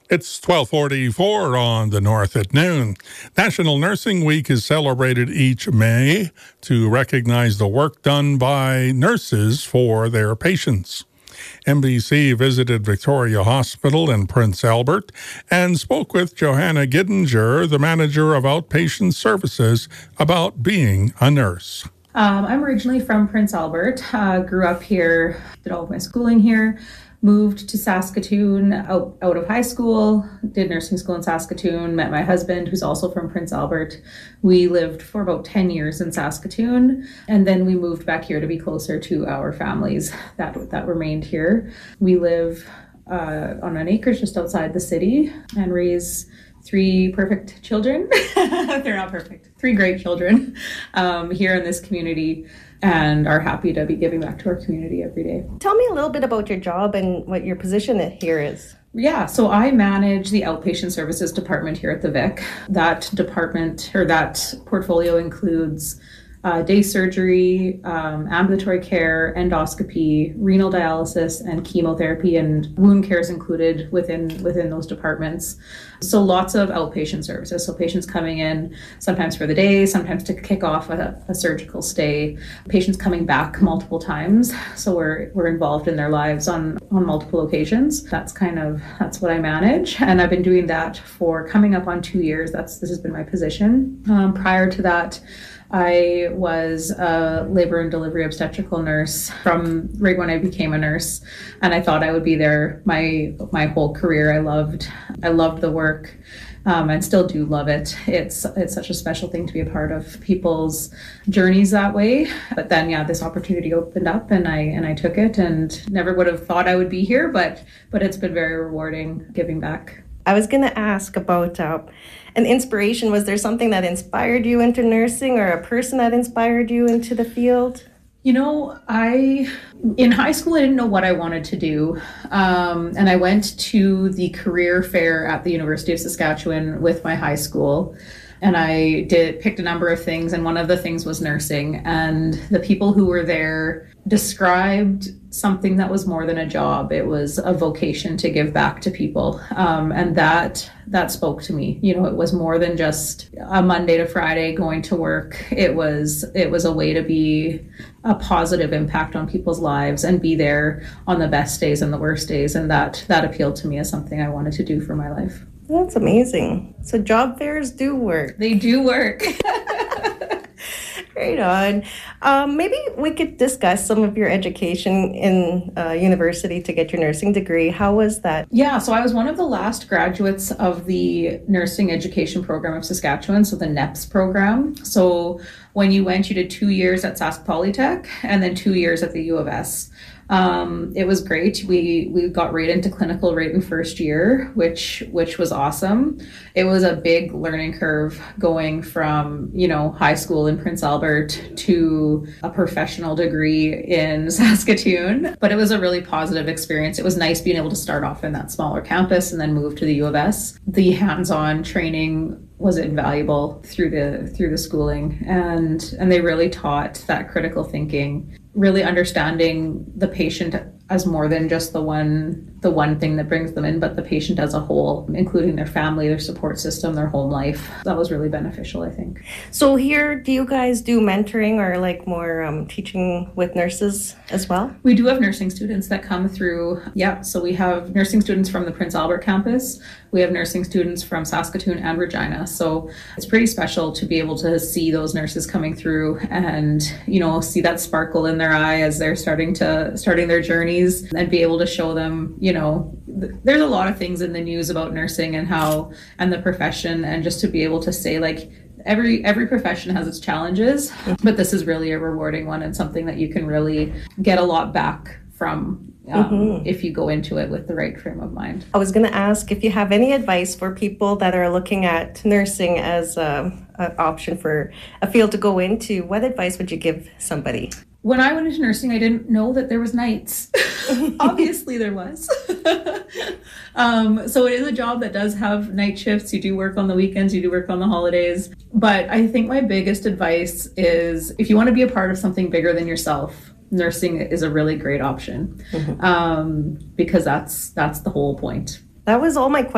It's 12:44 on the North at noon. National Nursing Week is celebrated each May to recognize the work done by nurses for their patients. NBC visited Victoria Hospital in Prince Albert and spoke with Johanna Giddinger, the manager of outpatient services, about being a nurse. I'm originally from Prince Albert, grew up here, did all of my schooling here, moved to Saskatoon out of high school, did nursing school in Saskatoon, met my husband, who's also from Prince Albert. We lived for about 10 years in Saskatoon, and then we moved back here to be closer to our families that remained here. We live on an acre just outside the city and raise 3 perfect children. They're not perfect. 3 great children here in this community, and are happy to be giving back to our community every day. Tell me a little bit about your job and what your position here is. Yeah, so I manage the outpatient services department here at the Vic. That department, or that portfolio, includes day surgery, ambulatory care, endoscopy, renal dialysis, and chemotherapy, and wound care is included within those departments. So lots of outpatient services. So patients coming in sometimes for the day, sometimes to kick off a surgical stay, patients coming back multiple times. So we're involved in their lives on multiple occasions. That's what I manage. And I've been doing that for coming up on 2 years. This has been my position. Prior to that, I was a labor and delivery obstetrical nurse from right when I became a nurse, and I thought I would be there my whole career. I loved the work, and still do love it. It's such a special thing to be a part of people's journeys that way. But then, this opportunity opened up, and I took it, and never would have thought I would be here, but it's been very rewarding giving back. I was going to ask about an inspiration. Was there something that inspired you into nursing, or a person that inspired you into the field? In high school, I didn't know what I wanted to do. And I went to the career fair at the University of Saskatchewan with my high school. And I picked a number of things, and one of the things was nursing. And the people who were there described something that was more than a job. It was a vocation to give back to people. And that spoke to me. It was more than just a Monday to Friday going to work. It was a way to be a positive impact on people's lives and be there on the best days and the worst days. And that appealed to me as something I wanted to do for my life. That's amazing. So job fairs do work. They do work. Right on. Maybe we could discuss some of your education in university to get your nursing degree. How was that? Yeah, so I was one of the last graduates of the Nursing Education Program of Saskatchewan, so the NEPS program. So when you went, you did 2 years at Sask Polytech and then 2 years at the U of S. It was great. We got right into clinical right in first year, which was awesome. It was a big learning curve going from, high school in Prince Albert to a professional degree in Saskatoon. But it was a really positive experience. It was nice being able to start off in that smaller campus and then move to the U of S. The hands-on training was invaluable through the schooling, and they really taught that critical thinking, really understanding the patient as more than just the one thing that brings them in, but the patient as a whole, including their family, their support system, their home life. That was really beneficial, I think. So here, do you guys do mentoring or more teaching with nurses as well? We do have nursing students that come through. Yeah, so we have nursing students from the Prince Albert campus. We have nursing students from Saskatoon and Regina. So it's pretty special to be able to see those nurses coming through and, see that sparkle in their eye as they're starting their journeys, and be able to show them, there's a lot of things in the news about nursing and the profession, and just to be able to say, every profession has its challenges, but this is really a rewarding one and something that you can really get a lot back from if you go into it with the right frame of mind. I was going to ask if you have any advice for people that are looking at nursing as an option for a field to go into. What advice would you give somebody? When I went into nursing, I didn't know that there was nights. Obviously there was. So it is a job that does have night shifts. You do work on the weekends, you do work on the holidays. But I think my biggest advice is, if you want to be a part of something bigger than yourself, nursing is a really great option, because that's the whole point. That was all my questions.